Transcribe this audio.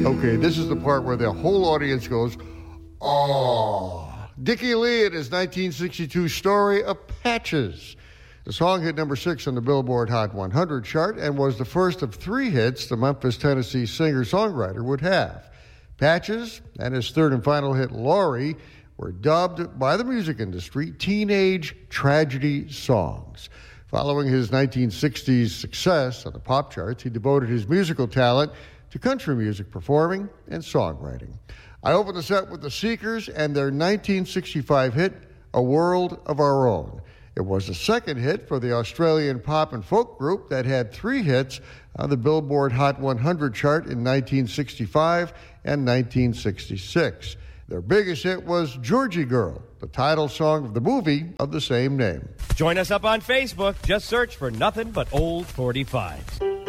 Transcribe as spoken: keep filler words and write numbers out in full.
Okay, this is the part where the whole audience goes, oh. Dickie Lee and his nineteen sixty-two story of Patches. The song hit number six on the Billboard Hot one hundred chart and was the first of three hits the Memphis, Tennessee singer-songwriter would have. Patches and his third and final hit, Laurie, were dubbed by the music industry teenage tragedy songs. Following his nineteen sixties success on the pop charts, he devoted his musical talent to country music performing and songwriting. I opened the set with the Seekers and their nineteen sixty-five hit, A World of Our Own. It was the second hit for the Australian pop and folk group that had three hits on the Billboard Hot one hundred chart in nineteen sixty-five and nineteen sixty-six. Their biggest hit was Georgie Girl, the title song of the movie of the same name. Join us up on Facebook. Just search for Nothing But Old forty-fives.